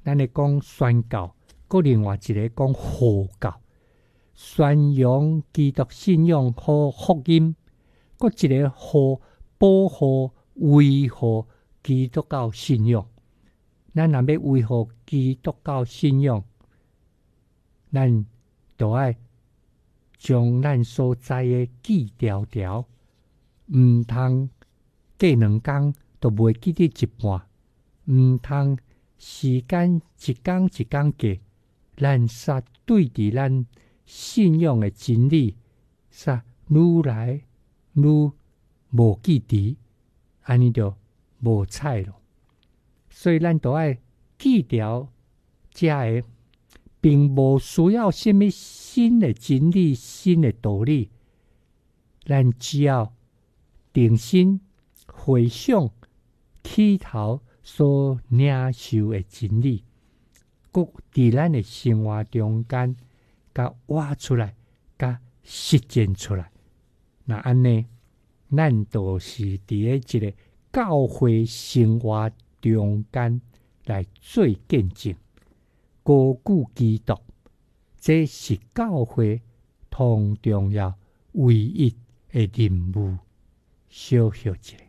咱咧讲宣教，搁另外一个讲护教，宣扬基督信仰和福音，搁一个护保护维护基督教信仰。咱若要维护基督教信仰，咱就要将咱所知的记条条，毋通过2工都袂记得一半，毋通时间一工一工过，咱煞对伫咱信仰的真理，煞愈来愈无记伫，安尼就无彩咯。所以咱都爱记条这个，并无需要什么新的真理、新的道理，咱只要定心回想起头所领受的真理，搁伫咱的生活中间，甲挖出来，甲实践出来。那安尼，咱就是伫咧一个教会生活中间来做见证，高举基督，这是教会同重要唯一的任务。小休一下。